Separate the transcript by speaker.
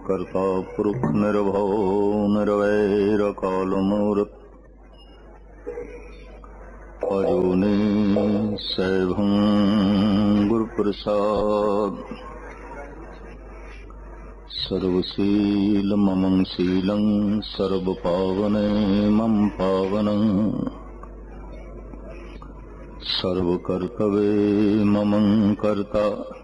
Speaker 1: करता पुरुष निर्भव निर्वैर काल मूर्त अजूनी सैभं गुरुप्रसाद सर्वशील ममं शीलं सर्वपावने मम पावनं सर्वकर्तव्ये ममं कर्ता